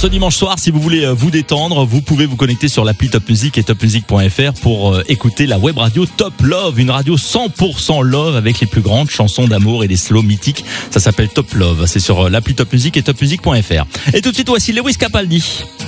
ce dimanche soir, si vous voulez vous détendre, vous pouvez vous connecter sur l'appli Top Music et topmusic.fr pour écouter la web radio Top Love, une radio 100% love avec les plus grandes chansons d'amour et des slows mythiques. Ça s'appelle Top Love. C'est sur l'appli Top Music et topmusic.fr. Et tout de suite, voici Lewis Capaldi.